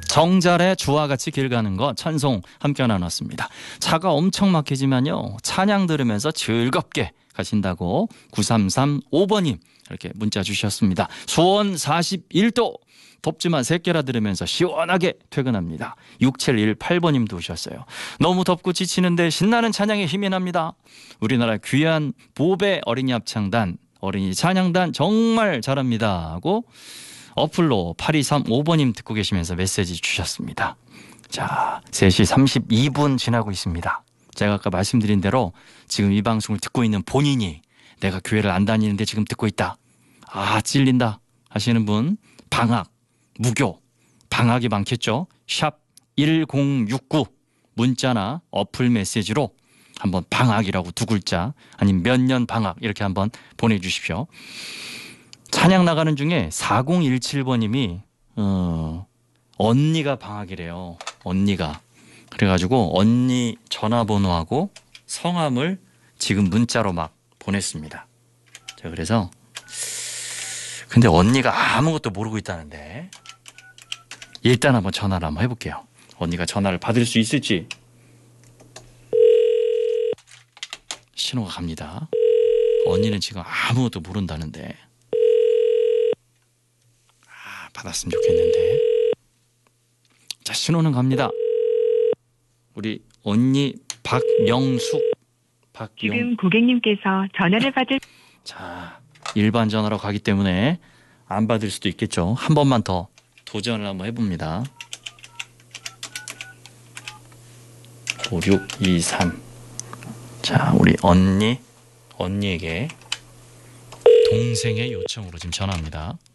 정잘의 주와 같이 길 가는 거 찬송 함께 나눴습니다. 차가 엄청 막히지만요. 찬양 들으면서 즐겁게 가신다고 9335번님 이렇게 문자 주셨습니다. 수원 41도 덥지만 새끼라 들으면서 시원하게 퇴근합니다. 6718번님도 오셨어요. 너무 덥고 지치는데 신나는 찬양에 힘이 납니다. 우리나라 귀한 보배 어린이 합창단 어린이 찬양단 정말 잘합니다 하고 어플로 8235번님 듣고 계시면서 메시지 주셨습니다. 자, 3시 32분 지나고 있습니다. 제가 아까 말씀드린 대로 지금 이 방송을 듣고 있는 본인이 내가 교회를 안 다니는데 지금 듣고 있다. 아, 찔린다 하시는 분 방학, 무교, 방학이 많겠죠. 샵 1069 문자나 어플 메시지로 한번 방학이라고 두 글자 아니면 몇 년 방학 이렇게 한번 보내주십시오. 찬양 나가는 중에 4017번님이 언니가 방학이래요. 언니가. 그래가지고 언니 전화번호하고 성함을 지금 문자로 막 보냈습니다. 자, 그래서 근데 언니가 아무것도 모르고 있다는데 일단 한번 전화를 한번 해볼게요. 언니가 전화를 받을 수 있을지. 신호가 갑니다. 언니는 지금 아무것도 모른다는데 받았으면 좋겠는데. 자, 신호는 갑니다. 우리 언니 박명숙. 지금 고객님께서 전화를 받을. 자, 일반 전화로 가기 때문에 안 받을 수도 있겠죠. 한 번만 더 도전을 한번 해봅니다. 5623. 자, 우리 언니에게 동생의 요청으로 지금 전화합니다.